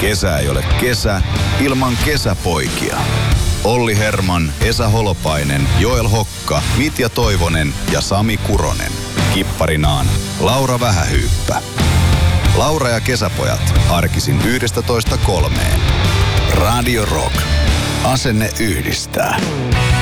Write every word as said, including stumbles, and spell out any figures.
Kesä ei ole kesä ilman kesäpoikia. Olli Herman, Esa Holopainen, Joel Hokka, Mitja Toivonen ja Sami Kuronen. Kipparinaan Laura Vähähyyppä. Laura ja kesäpojat arkisin yhdestä toista kolmeen. Radio Rock. Asenne yhdistää.